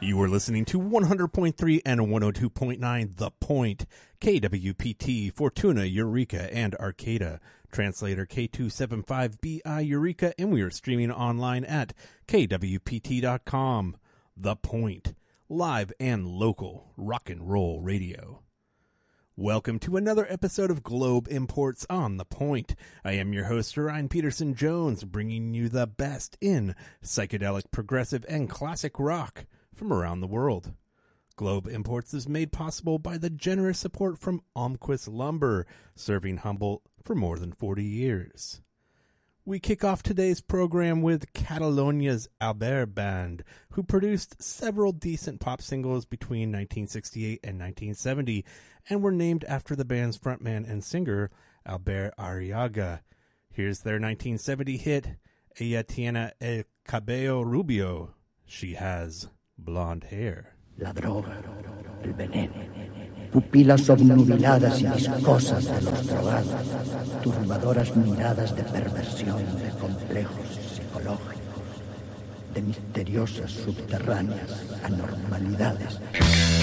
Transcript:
You are listening to 100.3 and 102.9 The Point, KWPT, Fortuna, Eureka, and Arcata. Translator K275BI Eureka, and we are streaming online at kwpt.com. The Point, live and local rock and roll radio. Welcome to another episode of Globe Imports on The Point. I am your host, Ryan Peterson Jones, bringing you the best in psychedelic, progressive, and classic rock from around the world. Globe Imports is made possible by the generous support from Almquist Lumber, serving Humboldt for more than 40 years. We kick off today's program with Catalonia's Albert Band, who produced several decent pop singles between 1968 and 1970, and were named after the band's frontman and singer, Albert Arriaga. Here's their 1970 hit, Ella tiene el cabello rubio. She has blonde hair. La droga, el veneno, pupilas obnubiladas y viscosas de los drogados, turbadoras miradas de perversión, de complejos psicológicos, de misteriosas subterráneas anormalidades.